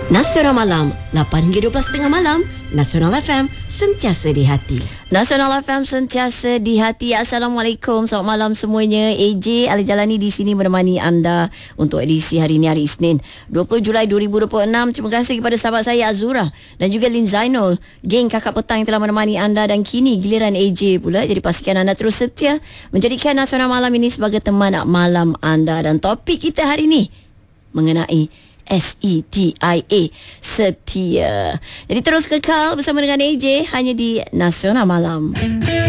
Nasional Malam 8 hingga 12.30 malam. Nasional FM sentiasa di hati. Nasional FM sentiasa di hati. Assalamualaikum, selamat malam semuanya. AJ Ali Jalani di sini menemani anda untuk edisi hari ini, hari Isnin 20 Julai 2026. Terima kasih kepada sahabat saya Azura dan juga Lin Zainul, geng kakak petang yang telah menemani anda. Dan kini giliran AJ pula. Jadi pastikan anda terus setia menjadikan Nasional Malam ini sebagai teman malam anda. Dan topik kita hari ini mengenai SETIA, setia. Jadi terus kekal bersama dengan AJ hanya di Nasional Malam.